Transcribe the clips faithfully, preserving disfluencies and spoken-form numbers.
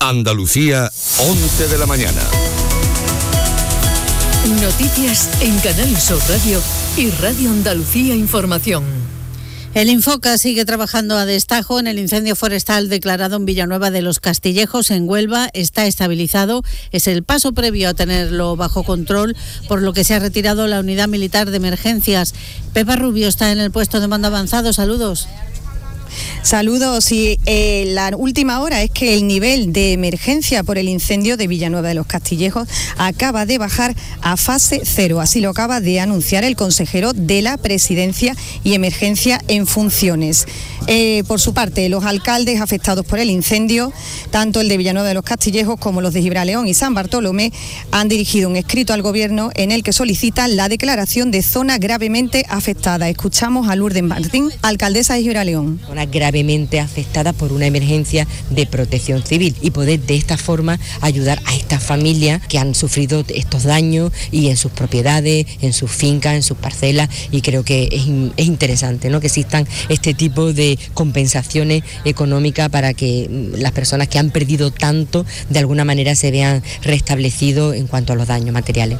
Andalucía, once de la mañana. Noticias en Canal Sur Radio y Radio Andalucía Información. El Infoca sigue trabajando a destajo en el incendio forestal declarado en Villanueva de los Castillejos, en Huelva. Está estabilizado. Es el paso previo a tenerlo bajo control, por lo que se ha retirado la unidad militar de emergencias. Pepa Rubio está en el puesto de mando avanzado. Saludos. Saludos. Y eh, la última hora es que el nivel de emergencia por el incendio de Villanueva de los Castillejos acaba de bajar a fase cero. Así lo acaba de anunciar el consejero de la Presidencia y Emergencia en funciones. Eh, por su parte, los alcaldes afectados por el incendio, tanto el de Villanueva de los Castillejos como los de Gibraleón y San Bartolomé, han dirigido un escrito al Gobierno en el que solicitan la declaración de zona gravemente afectada. Escuchamos a Lourdes Martín, alcaldesa de Gibraleón. Gravemente afectada por una emergencia de protección civil y poder de esta forma ayudar a estas familias que han sufrido estos daños y en sus propiedades, en sus fincas, en sus parcelas, y creo que es, es interesante, ¿no?, que existan este tipo de compensaciones económicas para que las personas que han perdido tanto de alguna manera se vean restablecidos en cuanto a los daños materiales.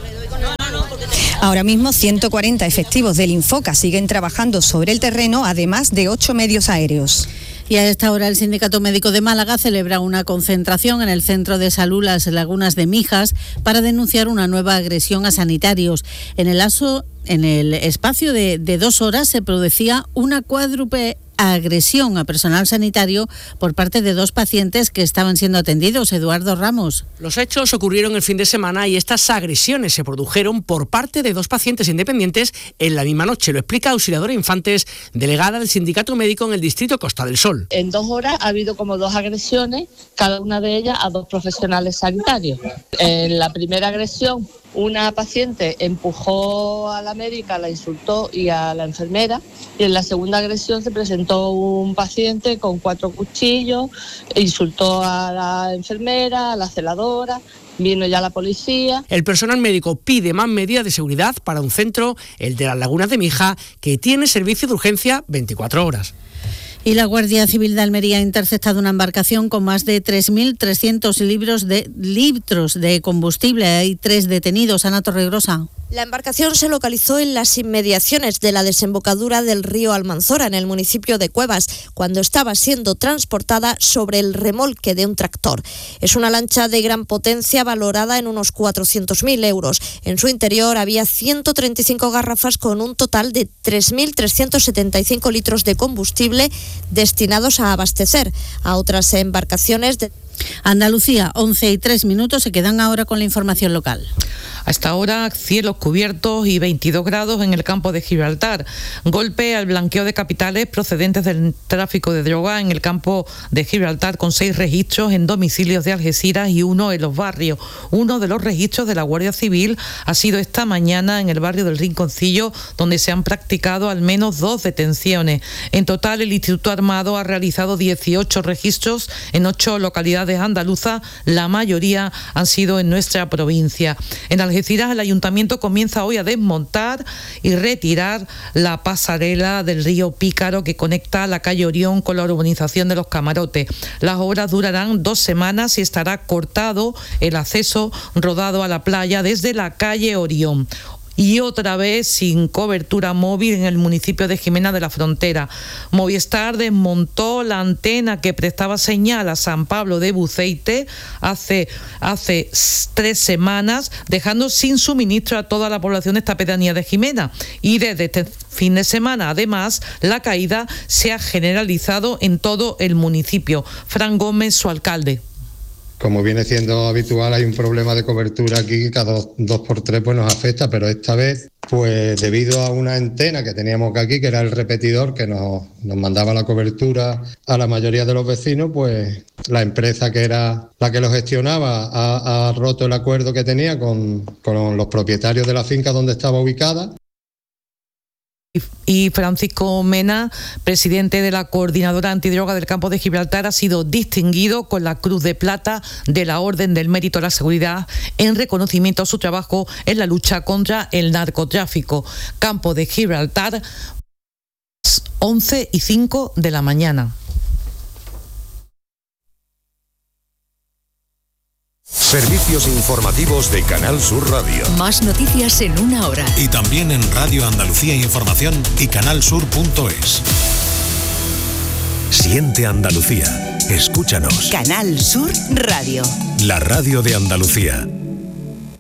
Ahora mismo ciento cuarenta efectivos del Infoca siguen trabajando sobre el terreno, además de ocho medios aéreos. Y a esta hora el Sindicato Médico de Málaga celebra una concentración en el Centro de Salud Las Lagunas de Mijas para denunciar una nueva agresión a sanitarios. En el, aso, en el espacio de, de dos horas se producía una cuádruple agresión a personal sanitario por parte de dos pacientes que estaban siendo atendidos. Eduardo Ramos. Los hechos ocurrieron el fin de semana y estas agresiones se produjeron por parte de dos pacientes independientes en la misma noche. Lo explica Auxiliadora Infantes, delegada del Sindicato Médico en el distrito Costa del Sol. En dos horas ha habido como dos agresiones, cada una de ellas a dos profesionales sanitarios. En la primera agresión, una paciente empujó a la médica, la insultó y a la enfermera, y en la segunda agresión se presentó un paciente con cuatro cuchillos, insultó a la enfermera, a la celadora. Vino ya la policía. El personal médico pide más medidas de seguridad para un centro, el de las Lagunas de Mijas, que tiene servicio de urgencia veinticuatro horas. Y la Guardia Civil de Almería ha interceptado una embarcación con más de tres mil trescientos litros de, litros de combustible. Hay tres detenidos. Ana Torregrosa. La embarcación se localizó en las inmediaciones de la desembocadura del río Almanzora, en el municipio de Cuevas, cuando estaba siendo transportada sobre el remolque de un tractor. Es una lancha de gran potencia valorada en unos cuatrocientos mil euros. En su interior había ciento treinta y cinco garrafas con un total de tres mil trescientos setenta y cinco litros de combustible destinados a abastecer a otras embarcaciones de... Andalucía, once y tres minutos, se quedan ahora con la información local. Hasta ahora, cielos cubiertos y veintidós grados en el campo de Gibraltar. Golpe al blanqueo de capitales procedentes del tráfico de droga en el campo de Gibraltar, con seis registros en domicilios de Algeciras y uno en los barrios. Uno de los registros de la Guardia Civil ha sido esta mañana en el barrio del Rinconcillo, donde se han practicado al menos dos detenciones. En total, el Instituto Armado ha realizado dieciocho registros en ocho localidades andaluzas, la mayoría han sido en nuestra provincia. En Algeciras, el Ayuntamiento comienza hoy a desmontar y retirar la pasarela del río Pícaro que conecta la calle Orión con la urbanización de Los Camarotes. Las obras durarán dos semanas y estará cortado el acceso rodado a la playa desde la calle Orión. Y otra vez sin cobertura móvil en el municipio de Jimena de la Frontera. Movistar desmontó la antena que prestaba señal a San Pablo de Buceite hace, hace tres semanas, dejando sin suministro a toda la población de esta pedanía de Jimena. Y desde este fin de semana, además, la caída se ha generalizado en todo el municipio. Fran Gómez, su alcalde. Como viene siendo habitual, hay un problema de cobertura aquí que cada dos, dos por tres pues nos afecta, pero esta vez, pues debido a una antena que teníamos aquí, que era el repetidor que nos, nos mandaba la cobertura a la mayoría de los vecinos, pues la empresa que era la que lo gestionaba ha, ha roto el acuerdo que tenía con, con los propietarios de la finca donde estaba ubicada. Y Francisco Mena, presidente de la Coordinadora Antidroga del Campo de Gibraltar, ha sido distinguido con la Cruz de Plata de la Orden del Mérito a la Seguridad en reconocimiento a su trabajo en la lucha contra el narcotráfico. Campo de Gibraltar, once y cinco y cinco de la mañana. Servicios informativos de Canal Sur Radio. Más noticias en una hora. Y también en Radio Andalucía Información y canalsur punto es. Siente Andalucía. Escúchanos. Canal Sur Radio. La radio de Andalucía.